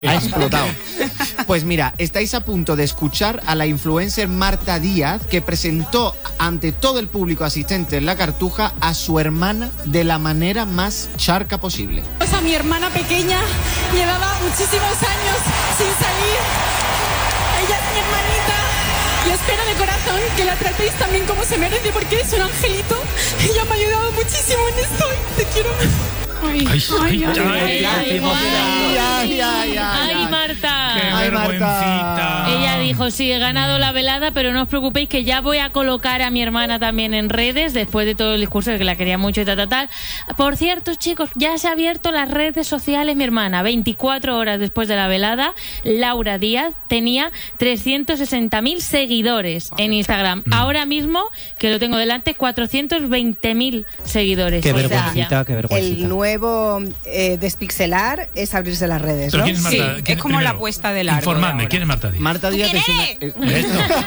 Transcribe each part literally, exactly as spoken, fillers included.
Ha explotado. Pues mira, estáis a punto de escuchar a la influencer Marta Díaz, que presentó ante todo el público asistente en la Cartuja a su hermana de la manera más charca posible. Pues a mi hermana pequeña llevaba muchísimos años sin salir. Ella es mi hermanita y espero de corazón que la tratéis también como se merece, porque es un angelito. Ella me ha ayudado muchísimo en esto. Te quiero. Ay, ay, ay, ay, ay, ay, ay, ay, Marta. Qué Ay, vergüencita. Ella dijo, sí, he ganado la velada, pero no os preocupéis que ya voy a colocar a mi hermana también en redes, después de todo el discurso de que la quería mucho y tal, tal, tal. Por cierto, chicos, ya se ha abierto las redes sociales mi hermana. veinticuatro horas después de la velada, Laura Díaz tenía trescientos sesenta mil seguidores en Instagram. Mm. Ahora mismo, que lo tengo delante, cuatrocientos veinte mil seguidores. Qué O sea, vergüencita, qué vergüencita. El nuevo eh, despixelar es abrirse las redes, ¿Pero ¿no? quién es Marta? Sí, ¿Quién- es como primero, la puesta del árbol Informadme, ahora. ¿quién es Marta Díaz? Marta Díaz es una, es,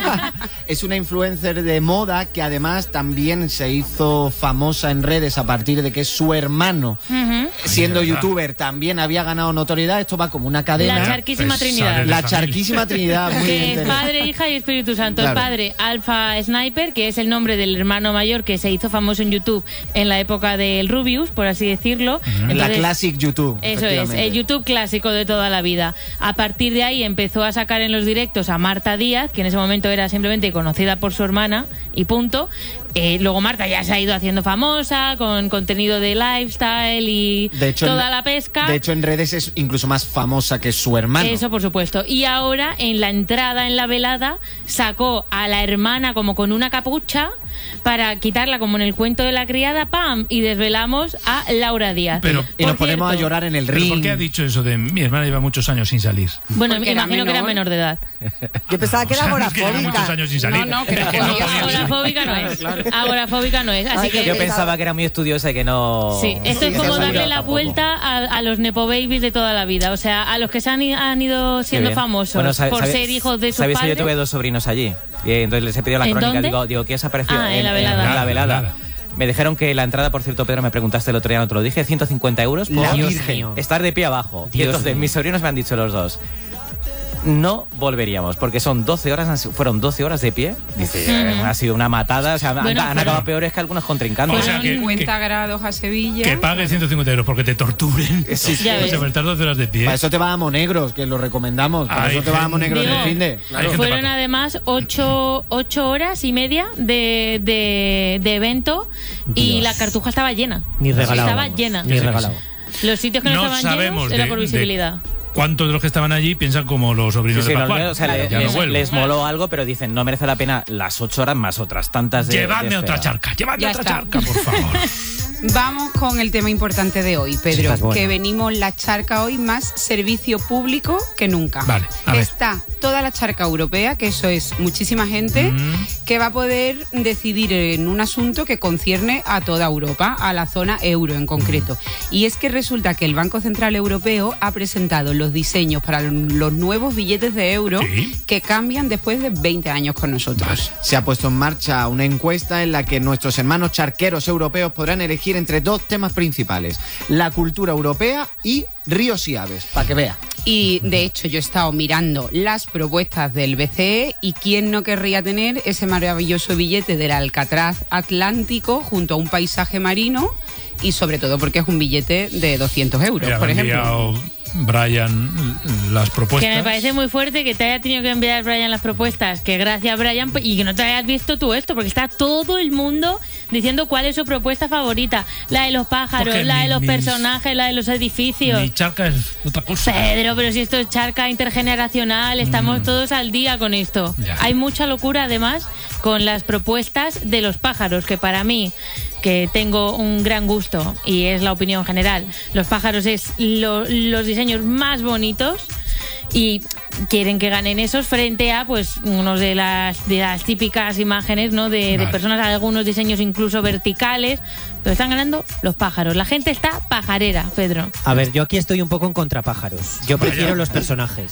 es una influencer de moda que además también se hizo famosa en redes a partir de que su hermano, Ujú. siendo Ay, de verdad. youtuber, también había ganado notoriedad. Esto va como una cadena. La charquísima Pesada Trinidad. de La familia. charquísima Trinidad. Muy bien, Que es Tere. Padre, Hija y Espíritu Santo. Claro. El padre, Alpha Sniper, que es el nombre del hermano mayor que se hizo famoso en YouTube en la época del Rubius, por así decirlo. En la Entonces, Classic YouTube. Eso es, el YouTube clásico de toda la vida. A partir de ahí empezó a sacar en los directos a Marta Díaz, que en ese momento era simplemente conocida por su hermana, y punto. Eh, luego Marta ya se ha ido haciendo famosa con contenido de lifestyle y De hecho, toda en, la pesca. De hecho, en redes es incluso más famosa que su hermano. Eso, por supuesto. Y ahora, en la entrada, en la velada, sacó a la hermana como con una capucha para quitarla como en el cuento de la criada, ¡pam! Y desvelamos a Laura Díaz. Pero- Y nos Por ponemos cierto, a llorar en el ¿Pero ring. por qué ha dicho eso de mi hermana lleva muchos años sin salir? Bueno, Porque me era imagino que era menor. menor de edad. Yo pensaba que era O sea, no es que lleva muchos agorafóbica. años sin salir. No, no, que es no que no podía podía salir. ser. Agorafóbica no es. Agorafóbica no es. Así Ay, que Yo Esa- pensaba que era muy estudiosa y que no... sí, esto es Sí, como sí, darle sí, la tampoco. vuelta a, a los nepo babies de toda la vida. O sea, a los que se han, i- han ido Qué siendo bien. famosos Bueno, sabe- por sabe- ser hijos de sus ¿Sabéis que padres. yo tuve dos sobrinos allí? Y entonces les he pedido la ¿En crónica. dónde? Digo, digo, ¿qué os ha parecido? Ah, en la velada. En la velada. Velada. Me dijeron que la entrada, por cierto, Pedro, me preguntaste el otro día, no te lo dije, ciento cincuenta euros por La Dios Virgen. mío. Estar de pie abajo. y Dios entonces mío. mis sobrinos me han dicho los dos, no volveríamos, porque son doce horas, fueron doce horas de pie. Dice, eh, ha sido una matada, o sea, han- Bueno, han, fueron- acabado peores que algunos contrincantes. O sea, que- cincuenta grados a Sevilla. Que pague ciento cincuenta euros porque te torturen. Sí, Ya O ves. sea, por estar doce horas de pie. Para eso te vas a Monegros, que lo recomendamos. Para Hay eso te vas a gente- Monegros en el Digo, fin de. Hay Claro. gente Fueron Paco. además ocho, ocho horas y media de, de, de evento y Dios. la Cartuja estaba llena. Ni regalado. Estaba vamos. llena. Ni regalado. Los sitios que no, No estaban sabemos llenos era de- por de- visibilidad. ¿Cuántos de los que estaban allí piensan como los Sí, sobrinos sí, de no, Pascual? no, o sea, le- Ya no les, vuelvo. les moló algo, pero dicen, no merece la pena las ocho horas más otras tantas de Llevadme de otra espera. charca, llevadme Ya otra está. charca, por favor. Vamos con el tema importante de hoy, Pedro, Chicas, bueno. que venimos la charca hoy más servicio público que nunca. Vale, a ver. Está toda la charca europea, que eso es muchísima gente, Mm. que va a poder decidir en un asunto que concierne a toda Europa, a la zona euro en concreto. Y es que resulta que el Banco Central Europeo ha presentado los diseños para los nuevos billetes de euro Sí. que cambian después de veinte años con nosotros. Se ha puesto en marcha una encuesta en la que nuestros hermanos charqueros europeos podrán elegir entre dos temas principales: la cultura europea y ríos y aves, para que vea. Y de hecho yo he estado mirando las propuestas del B C E y quién no querría tener ese maravilloso billete del Alcatraz Atlántico junto a un paisaje marino y sobre todo porque es un billete de doscientos euros, Mira, por me ha ejemplo. enviado Brian las propuestas. Que me parece muy fuerte que te haya tenido que enviar Brian las propuestas, que gracias Brian, y que no te hayas visto tú esto, porque está todo el mundo diciendo cuál es su propuesta favorita. La de los pájaros, Porque la de mi- los mis- personajes, la de los edificios. Mi charca es otra cosa. Pedro, pero si esto es charca intergeneracional, estamos todos al día con esto. Ya. Hay mucha locura además con las propuestas de los pájaros, que para mí, que tengo un gran gusto y es la opinión general, los pájaros es lo- los diseños más bonitos y quieren que ganen esos frente a pues unos de las de las típicas imágenes, ¿no? de, de Vale. personas, algunos diseños incluso verticales, pero están ganando los pájaros. La gente está pajarera, Pedro. A ver, yo aquí estoy un poco en contra pájaros. Yo prefiero Vaya. los personajes.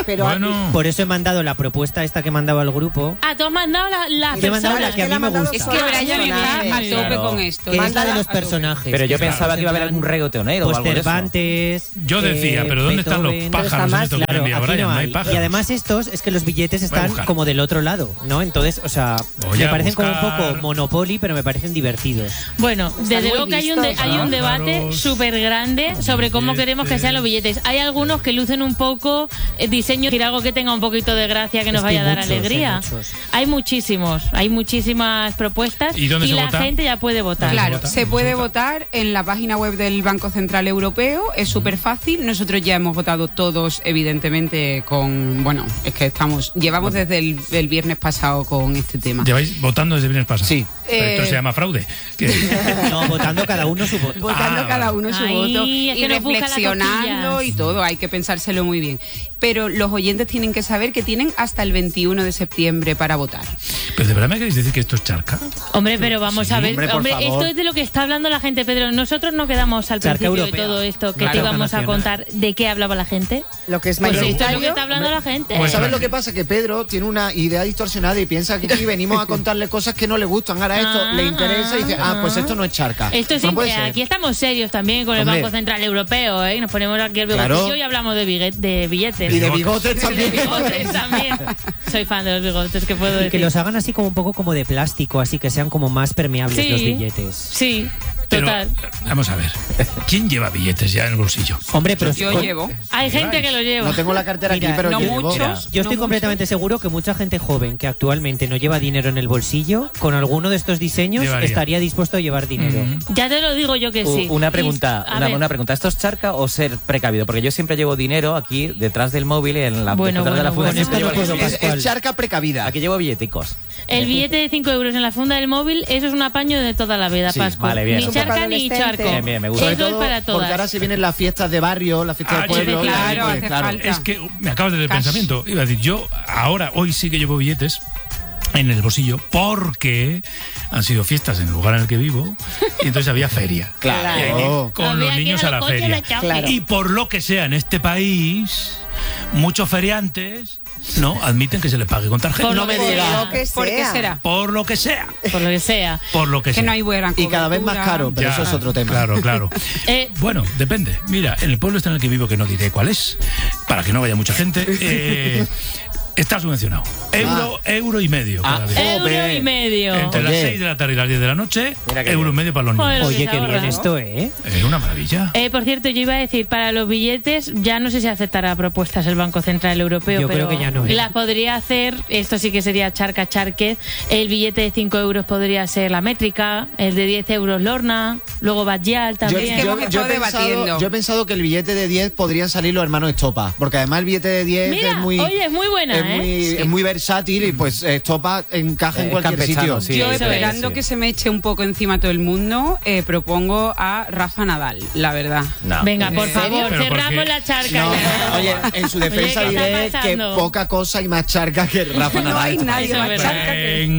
Pero Bueno, Por eso he mandado la propuesta esta que mandaba el grupo. Ah, tú has mandado la, la Yo he mandado persona. la que a Es que mí la me ha gusta. Es que Personaje. Brian está a tope Claro. con esto. Que es la de Mándala los a tope. personajes. Pero yo Claro, pensaba que iba a haber algún reggaetonero o Pues algo de eso. Cervantes. yo decía, eh, pero ¿dónde están los Beethoven. pájaros está en más, estos que Claro, envía aquí Brian? no No hay hay. pájaros. Y además estos es que los billetes Voy a están buscar. como del otro lado, ¿no? Entonces, o sea, Voy me a parecen como un buscar. poco Monopoly, pero me parecen divertidos. Bueno, desde muy luego que hay un, de- vistos, hay un ¿no? debate Pájaros, súper grande sobre cómo queremos que sean los billetes. Hay algunos que lucen un poco eh, diseño y algo que tenga un poquito de gracia, que nos Es que vaya a hay dar muchos, hay alegría. muchos. Hay muchísimos, hay muchísimas propuestas ¿Y dónde se la vota? gente ya puede votar. ¿Dónde se Claro, vota? se ¿Dónde puede se vota? votar en la página web del Banco Central Europeo, es súper fácil. Nosotros ya hemos votado todos, evidentemente, con. Bueno, es que estamos. Llevamos desde el, el viernes pasado con este tema. ¿Lleváis votando desde el viernes pasado? Sí. Pero esto Eh, se llama fraude. Que- No, votando cada uno su voto. Votando Ah, cada vale. uno su Ay, voto es y que nos busca las reflexionando cosquillas. y todo, hay que pensárselo muy bien. Pero los oyentes tienen que saber que tienen hasta el veintiuno de septiembre para votar. ¿Pero de verdad me queréis decir que esto es charca? Hombre, pero vamos Sí, a ver, hombre, hombre, por favor. esto es de lo que está hablando la gente, Pedro. Nosotros no quedamos al Charca principio europea. de todo esto que Claro. te íbamos a Nacional. contar de qué hablaba la gente. Lo que es Pues esto es lo que mayoritario. está hablando la gente. Pues ¿Sabes lo que pasa? Que Pedro tiene una idea distorsionada y piensa que aquí venimos a contarle cosas que no le gustan. Ahora esto Ah, le interesa y dice, ah, pues esto no es charca. Esto es no puede simple. ser. Aquí estamos serios también con el Hombre. Banco Central Europeo, ¿eh? Nos ponemos aquí el Claro. bigotillo y hablamos de, bigue- de billetes. Y de bigotes De también. bigotes también. Soy fan de los bigotes, que puedo Y decir. que los hagan así como un poco como de plástico, así que sean como más permeables Sí. los billetes. Sí, Pero, total. vamos a ver. ¿Quién lleva billetes ya en el bolsillo? Hombre, pero Yo con- llevo. Hay gente que lo lleva. No tengo la cartera Mira, aquí, pero no llevo. muchos. yo estoy No completamente seguro que mucha gente joven que actualmente no lleva dinero en el bolsillo, con alguno de estos diseños Llevaría. estaría dispuesto a llevar dinero. Mm. Ya te lo digo yo que sí. U- Una Y- pregunta, a una, ver, una pregunta. ¿Esto es charca o ser precavido? Porque yo siempre llevo dinero aquí detrás del móvil en la Bueno, detrás de la bueno, funda. siempre bueno. llevo Esto no el- puedo Es, Pascual. es charca precavida. Aquí llevo billeticos. El billete de cinco euros en la funda del móvil, eso es un apaño de toda la vida, Sí, Pascu. vale, bien. Ni Es un charca poco ni adolescente. charco. Bien, bien, me gusta. Eso Sobre es todo para porque todas. ahora se vienen las fiestas de barrio, las fiestas Ah, de pueblo. sí, y- claro, pues, hace claro. falta. Es que me acabas de dar el Cash. pensamiento. Iba a decir, yo ahora, hoy sí que llevo billetes en el bolsillo porque han sido fiestas en el lugar en el que vivo y entonces había feria. Claro. Y hay que ir con Había los que ir niños a a la los coches feria. de choque. Claro. Y por lo que sea en este país, muchos feriantes no admiten que se les pague con tarjeta. Por No lo me que digas. sea. Lo que ¿Por qué sea. será? Por lo que sea. Por lo que sea. Por lo que, Que sea. no hay buena Y cada vez más cobertura. caro, pero Ya, eso es otro tema. Claro, claro. Eh, Bueno, depende. Mira, en el pueblo este en el que vivo, que no diré cuál es, para que no vaya mucha gente, eh, está subvencionado. Euro, euro y medio cada Ah, vez. euro Jope. y medio. Entre las Oye. seis de la tarde y las diez de la noche, Mira qué euro bien. y medio para los niños. Joder, lo que Oye, se qué ahorra, bien ¿no? esto, ¿eh? Es una maravilla. Eh, por cierto, yo iba a decir, para los billetes, ya no sé si aceptará propuestas el Banco Central Europeo, Yo pero creo que ya no, ¿eh? las podría hacer, esto sí que sería charca charquez, el billete de cinco euros podría ser la métrica, el de diez euros Lorna, luego Badial Yo, también. que hemos yo- estado yo he pensado, debatiendo. yo he pensado que el billete de diez podrían salir los hermanos Estopa, porque además el billete de diez Mira, es muy oye, es muy buena, es ¿eh? muy, Sí. es muy versátil y pues Estopa encaja en Eh, cualquier campechano, sitio. sí. Yo eso esperando es, sí. que se me eche un poco encima todo el mundo, eh, propongo a Rafa Nadal, la verdad. No. Venga, por ¿En favor, serio? ¿Pero por cerramos qué? la charca. No, ya. oye, en su defensa Oye, ¿qué está diré que pasando? poca cosa hay más charca que Rafa No Nadal. hay nadie Eso es más verdad. charca que... En